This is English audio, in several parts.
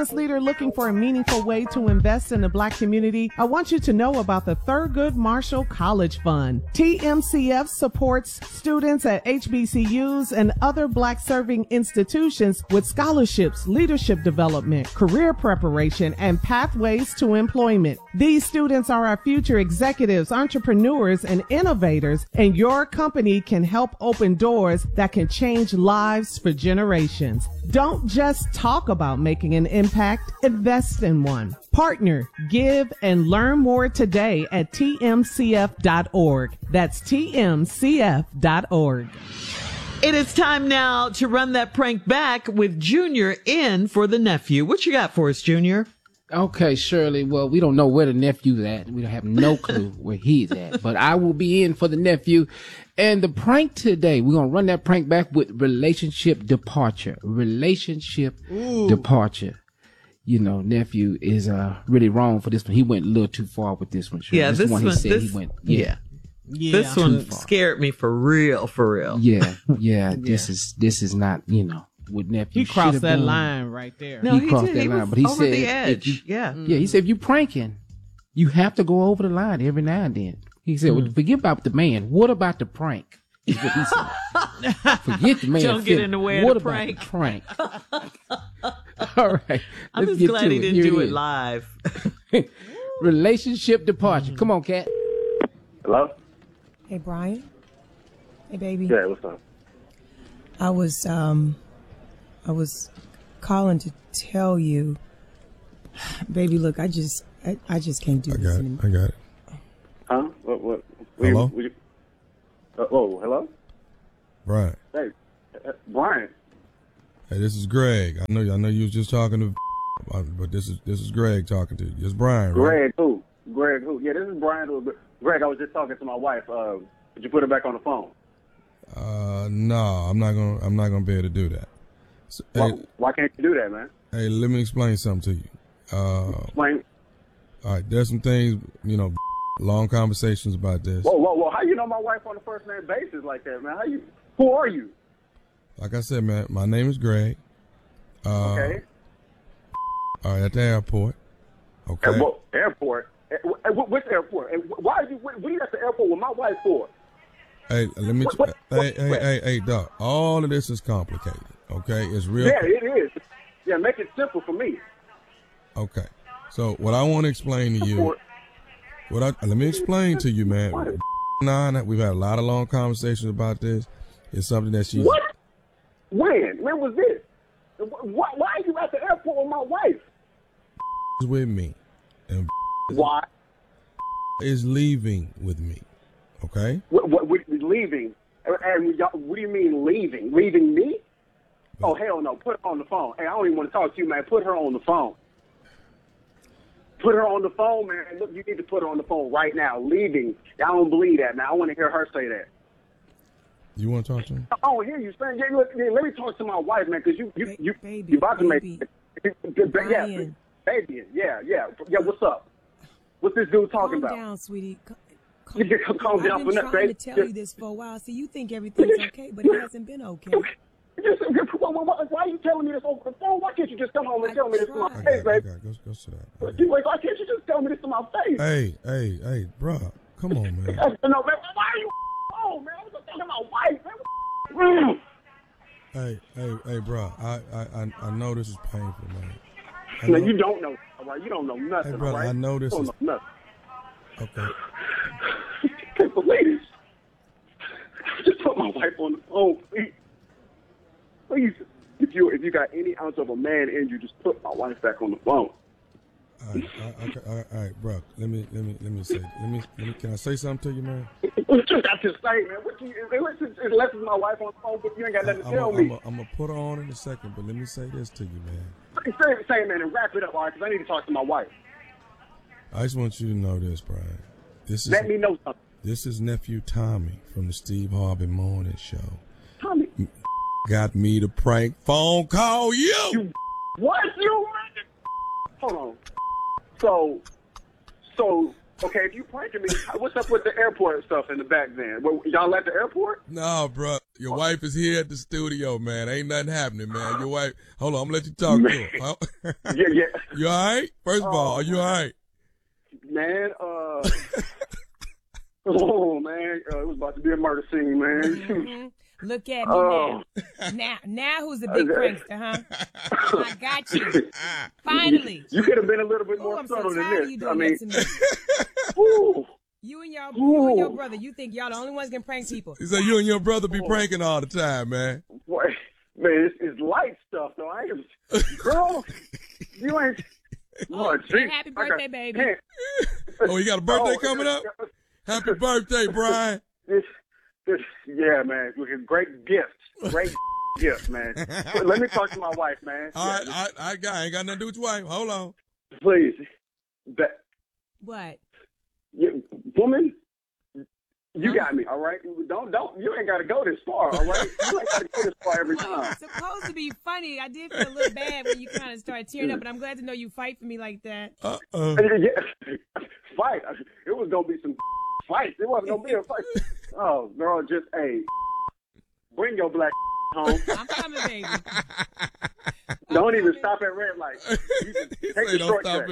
leader looking for a meaningful way to invest in the Black community, I want you to know about the Thurgood Marshall College Fund. TMCF supports students at HBCUs and other Black serving institutions with scholarships, leadership development, career preparation, and pathways to employment. These students are our future executives, entrepreneurs, and innovators, and your company can help open doors that can change lives for generations. Don't just talk about making an impact, invest in one. Partner, give, and learn more today at tmcf.org. That's tmcf.org. It is time now to run that prank back with Junior in for the nephew. What you got for us, Junior? Okay, Shirley. Well, we don't know where the nephew's at. We don't have no clue where he's at. But I will be in for the nephew. And the prank today, we're going to run that prank back with relationship departure. Departure. You know, nephew is really wrong for this one. He went a little too far with this one. Shirley. Yeah, this one. Yeah. This one scared me for real. Yeah. This is not, with nephew. He crossed that line right there. No, he crossed that line, but he over said, the edge. He said, if you pranking, you have to go over the line every now and then. He said, well, forget about the man. What about the prank? Is what he said. Forget the man. Don't get in the way of the prank. What about the prank? All right. I'm just glad he didn't do it live. Relationship departure. Come on, Kat. Hello? Hey, Brian. Hey, baby. Yeah, what's up? I was calling to tell you, baby, look, I just can't do this anymore. I got it. Huh? What? Hello? Hello? Brian. Hey, Brian. Hey, this is Greg. I know you was just talking to, but this is Greg talking to you. It's Brian, right? Greg who? Yeah, this is Brian. Greg, I was just talking to my wife. Did you put her back on the phone? No, I'm not gonna be able to do that. So, why can't you do that, man? Hey, let me explain something to you. Explain. All right, there's some things, long conversations about this. Whoa! How you know my wife on a first name basis like that, man? Who are you? Like I said, man, my name is Greg. Okay. All right, at the airport. Okay. Airport? Which airport? And why are you? What are you at the airport with my wife for? Hey, let me. Hey, Doc. All of this is complicated. Okay, it's real. Yeah, it is. Yeah, make it simple for me. Okay. So what I want to explain to you, let me explain to you, man. We've had a lot of long conversations about this. It's something that she's. What? When was this? Why are you at the airport with my wife? With me, and why is leaving with me? Okay. What leaving? And what do you mean leaving? Leaving me? Oh, hell no. Put her on the phone. Hey, I don't even want to talk to you, man. Put her on the phone. Put her on the phone, man. Look, you need to put her on the phone right now. Leaving. I don't believe that, man. I want to hear her say that. You want to talk to her? I don't hear you saying, let me talk to my wife, man, because you about to make Brian. Baby. Yeah, what's up? What's this dude talking about? Calm down, sweetie. Calm down. I've been trying to tell you this for a while. See, you think everything's okay, but it hasn't been okay. Why are you telling me this over the phone? Why can't you just come home and tell me this to my face, baby? Go sit down. Why can't you just tell me this to my face? Hey, bro. Come on, man. No, man, why are you man? I was just talking to my wife, man. Hey, bro. I know this is painful, man. No, you don't know, all right? You don't know nothing, hey, brother, all right? I know this you is... don't know nothing. Okay. But ladies, just put my wife on the phone, please. Please, if you got any ounce of a man in you, just put my wife back on the phone. All right, bro. Let me say. Can I say something to you, man? What you got to say, man? Unless it's my wife on the phone, but you ain't got nothing to tell me. I'm gonna put her on in a second, but let me say this to you, man. Say, man, and wrap it up, all right? Because I need to talk to my wife. I just want you to know this, Brian. Let me know something. This is nephew Tommy from the Steve Harvey Morning Show. Tommy got me to prank phone call you. What? Hold on. So, okay, if you pranking me, what's up with the airport stuff in the back then? Y'all at the airport? No, bro. Your wife is here at the studio, man. Ain't nothing happening, man. Your wife. Hold on, I'm gonna let you talk to her. Yeah. You all right? First of all, are you all right? Man, oh man, it was about to be a murder scene, man. Mm-hmm. Look at me now. Now who's the big prankster, huh? I got you. Finally. You could have been a little bit more I'm subtle so than tired of this. you doing I mean, this to me. ooh. You and your brother, you think y'all the only ones can prank people. He said you and your brother be pranking all the time, man. Boy, man, it's light stuff, though. I ain't, girl, you ain't. Oh, geez. Happy birthday, baby. Oh, you got a birthday coming up? Happy birthday, Brian. Yeah, man. Great gift. Great gift, man. Let me talk to my wife, man. All right, I ain't got nothing to do with your wife. Hold on. Please. What? Woman, you got me, all right? Don't, you ain't got to go this far, all right? You ain't got to go this far every time. It's supposed to be funny. I did feel a little bad when you kind of started tearing up, but I'm glad to know you fight for me like that. Yeah. Fight. It was going to be some fights. It wasn't going to be a fight. Oh, girl, just, hey, bring your black home. I'm coming, baby. Don't even stop at red lights. You just take the don't shortcut.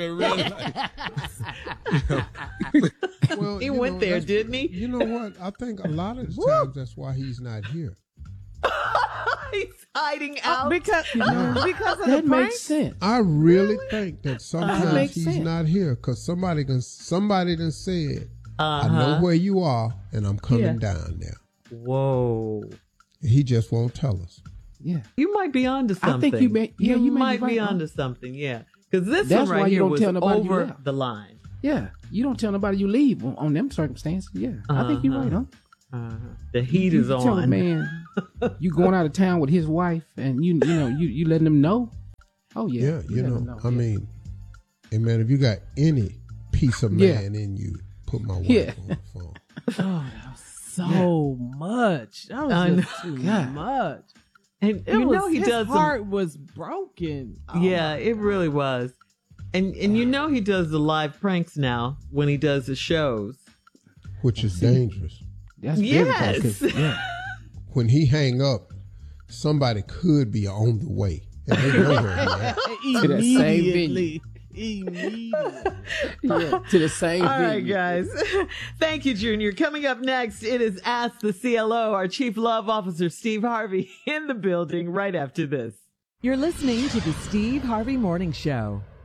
stop at red lights. Well, He went there, didn't he? You know what? I think a lot of the times that's why he's not here. He's hiding out. Because of That the prank? makes sense. I really think that sometimes makes he's sense. not here because somebody done said, I know where you are and I'm coming down there. Whoa. He just won't tell us. Yeah. You might be onto something. I think you may might be be right, onto something, yeah. Because this That's one why right you here don't was tell nobody you over left. the line. Yeah. You don't tell nobody you leave on them circumstances. Yeah. I think you're right, huh? The heat is You tell a on. man, you going out of town with his wife and you letting them know. Oh yeah. Yeah, let them know. I mean, hey man, if you got any piece of man in you, put my wife on the phone. Oh, that was so much. That was just too much. And he his does heart was broken. Oh, yeah, it really was. And he does the live pranks now when he does the shows. Which is dangerous. That's Yes. very dangerous. Yeah. When he hang up, somebody could be on the way. And they know where he at. To that same Immediately. Yeah, to the same All right, venue. guys. Thank you, Junior. Coming up next, it is Ask the CLO, our Chief Love Officer, Steve Harvey, in the building right after this. You're listening to the Steve Harvey Morning Show.